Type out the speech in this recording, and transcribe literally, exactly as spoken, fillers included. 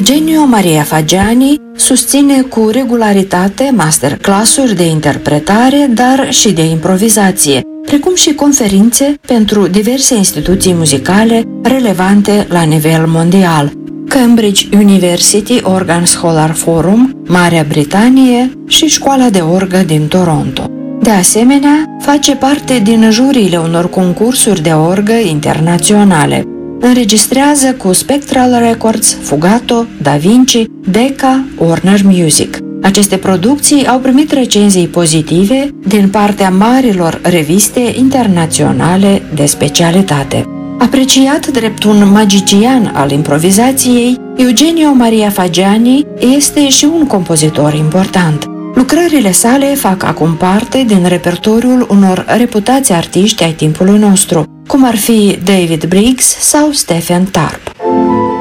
Eugenio Maria Fagiani susține cu regularitate masterclass-uri de interpretare, dar și de improvizație, precum și conferințe pentru diverse instituții muzicale relevante la nivel mondial: Cambridge University Organ Scholar Forum, Marea Britanie și Școala de Orgă din Toronto. De asemenea, face parte din juriile unor concursuri de orgă internaționale. Înregistrează cu Spectral Records, Fugato, Da Vinci, Decca, Warner Music. Aceste producții au primit recenzii pozitive din partea marilor reviste internaționale de specialitate. Apreciat drept un magician al improvizației, Eugenio Maria Fagiani este și un compozitor important. Lucrările sale fac acum parte din repertoriul unor reputați artiști ai timpului nostru, cum ar fi David Briggs sau Stephen Tarp.